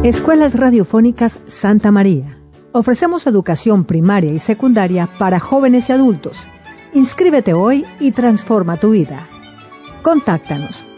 Escuelas Radiofónicas Santa María. Ofrecemos educación primaria y secundaria para jóvenes y adultos. Inscríbete hoy y transforma tu vida. Contáctanos